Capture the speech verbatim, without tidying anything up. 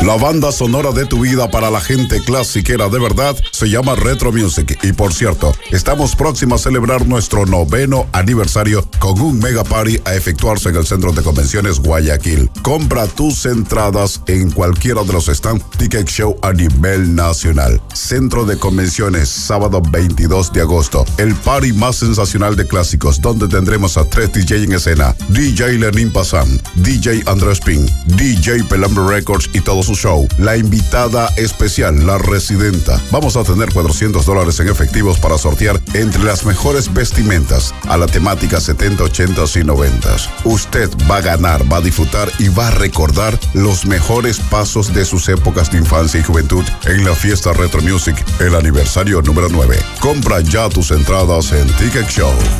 La banda sonora de tu vida para la gente clasiquera de verdad se llama Retro Music. Y por cierto, estamos próximos a celebrar nuestro noveno aniversario con un mega party a efectuarse en el Centro de Convenciones Guayaquil. Compra tus entradas en cualquiera de los stands Ticket Show a nivel nacional. Centro de Convenciones, sábado veintidós de agosto. El party más sensacional de clásicos, donde tendremos a tres D J en escena. D J Lenin Pasam, D J Andrés Pin, D J Pelambre Records y todo su show. La invitada especial, la residenta. Vamos a tener cuatrocientos dólares en efectivos para sortear entre las mejores vestimentas a la temática setenta, ochenta y noventa. Usted va a ganar, va a disfrutar y va a recordar los mejores pasos de sus épocas de infancia y juventud en la fiesta Retro Music, el aniversario número nueve. Compra ya tus entradas en Ticket Show.